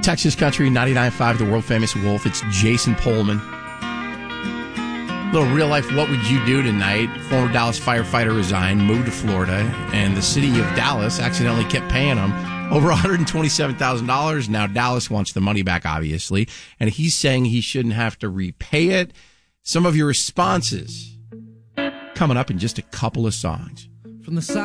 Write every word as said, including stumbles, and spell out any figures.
Texas Country, ninety-nine point five, the world-famous Wolf. It's Jason Pohlman. Little real-life, what would you do tonight? Former Dallas firefighter resigned, moved to Florida, and the city of Dallas accidentally kept paying him over one hundred twenty-seven thousand dollars. Now Dallas wants the money back, obviously, and he's saying he shouldn't have to repay it. Some of your responses coming up in just a couple of songs. From the side.